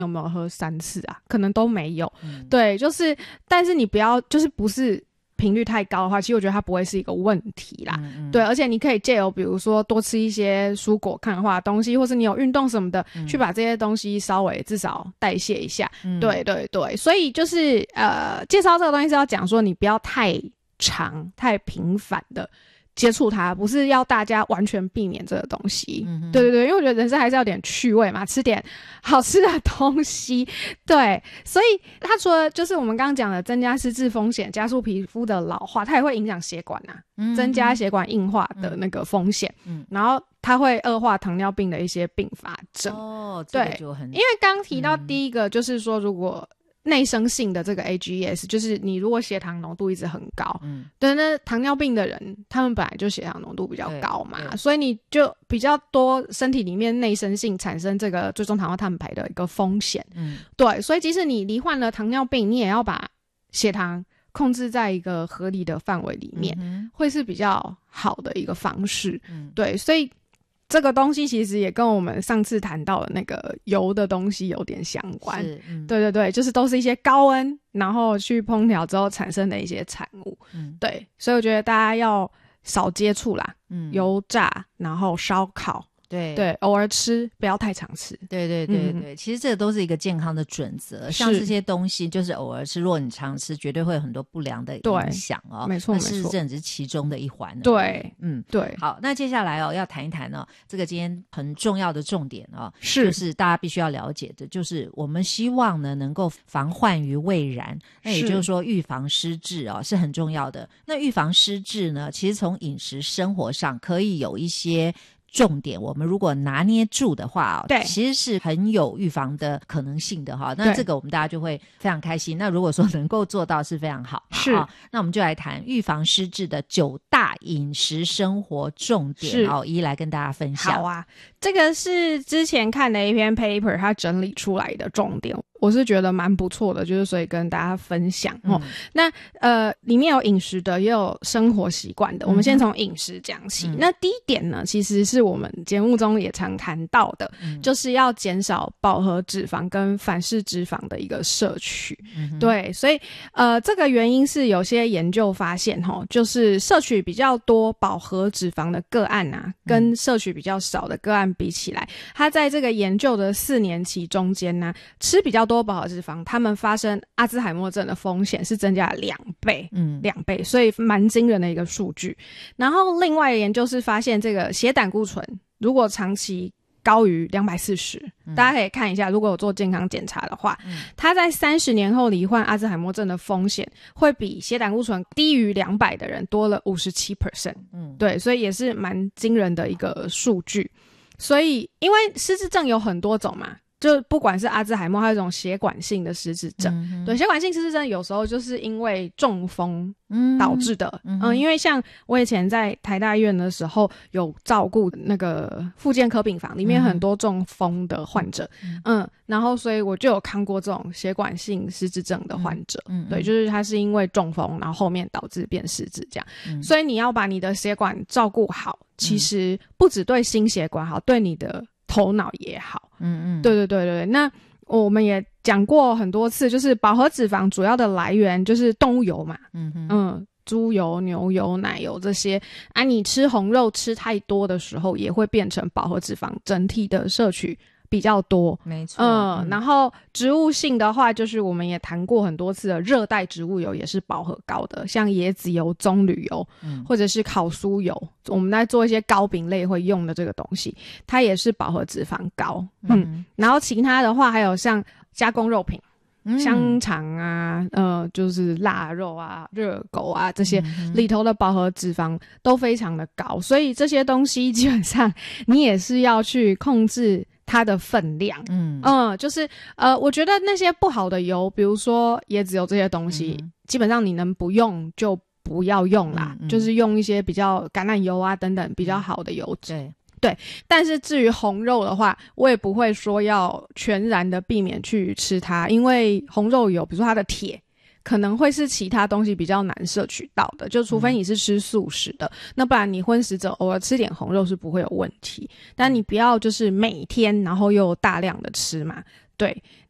有没有喝3次啊？可能都没有。对，就是但是你不要就是不是频率太高的话，其实我觉得它不会是一个问题啦。对，而且你可以借由比如说多吃一些蔬果抗化的东西，或是你有运动什么的，去把这些东西稍微至少代谢一下。对对对，所以就是介绍这个东西是要讲说你不要太长太频繁的接触它，不是要大家完全避免这个东西。对对对，因为我觉得人生还是要有点趣味嘛，吃点好吃的东西。对，所以它除了就是我们刚刚讲的增加失智风险，加速皮肤的老化，它也会影响血管啊，增加血管硬化的那个风险。然后它会恶化糖尿病的一些并发症。 这个就很因为刚刚提到第一个就是说，如果内生性的这个 AGEs 就是你如果血糖浓度一直很高，对，那糖尿病的人他们本来就血糖浓度比较高嘛，所以你就比较多身体里面内生性产生这个最终糖化碳排的一个风险。对，所以即使你罹患了糖尿病，你也要把血糖控制在一个合理的范围里面，会是比较好的一个方式。对，所以这个东西其实也跟我们上次谈到的那个油的东西有点相关。对对对，就是都是一些高温然后去烹调之后产生的一些产物。对，所以我觉得大家要少接触啦。油炸然后烧烤，对对，偶尔吃，不要太常吃。 对对对对，其实这个都是一个健康的准则。像这些东西就是偶尔吃，如果你常吃，绝对会有很多不良的影响哦。 没错没错， 事实证只是其中的一环。 对，对。 好，那接下来要谈一谈这个今天很重要的重点就是大家必须要了解的，就是我们希望呢能够防患于未然。那也就是说，预防失智是很重要的。那预防失智呢，其实从饮食生活上可以有一些重点，我们如果拿捏住的话对， 其实是很有预防的可能性的那这个我们大家就会非常开心。那如果说能够做到是非常好。 是那我们就来谈预防失智的9大饮食生活重点一一来跟大家分享。 好啊，这个是之前看的一篇 paper 它整理出来的重点，我是觉得蛮不错的，就是所以跟大家分享。那里面有饮食的也有生活习惯的，我们先从饮食讲起。那第一点呢，其实是我们节目中也常谈到的，就是要减少饱和脂肪跟反式脂肪的一个摄取。对，所以这个原因是有些研究发现就是摄取比较多饱和脂肪的个案啊，跟摄取比较少的个案比起来，它在这个研究的4年期中间呢，吃比较多饱和脂肪，他们发生阿兹海默症的风险是增加了2倍，2倍，所以蛮惊人的一个数据。然后另外的研究是发现这个血胆固醇如果长期高于240，大家可以看一下，如果有做健康检查的话，他在30年后罹患阿兹海默症的风险会比血胆固醇低于200的人多了 57%。对，所以也是蛮惊人的一个数据。所以因为失智症有很多种嘛，就不管是阿兹海默还有一种血管性的失智症。对，血管性失智症有时候就是因为中风导致的。因为像我以前在台大医院的时候有照顾那个复健科病房，里面很多中风的患者。然后所以我就有看过这种血管性失智症的患者。对，就是他是因为中风然后后面导致变失智这样。所以你要把你的血管照顾好，其实不只对心血管好，对你的头脑也好。对对对对，那我们也讲过很多次，就是饱和脂肪主要的来源就是动物油嘛。猪油、牛油、奶油这些啊，你吃红肉吃太多的时候，也会变成饱和脂肪整体的摄取比较多。 没错。 然后植物性的话，就是我们也谈过很多次的热带植物油也是饱和高的，像椰子油、棕榈油，或者是烤酥油，我们在做一些糕饼类会用的这个东西，它也是饱和脂肪高。然后其他的话还有像加工肉品，香肠啊，就是腊肉啊、热狗啊，这些里头的饱和脂肪都非常的高，所以这些东西基本上你也是要去控制它的分量。就是我觉得那些不好的油，比如说椰子油这些东西，基本上你能不用就不要用啦，就是用一些比较橄榄油啊等等比较好的油脂。对，但是至于红肉的话，我也不会说要全然的避免去吃它，因为红肉油比如说它的铁可能会是其他东西比较难摄取到的，就除非你是吃素食的，那不然你荤食者偶尔吃点红肉是不会有问题，但你不要就是每天然后又大量的吃嘛。对，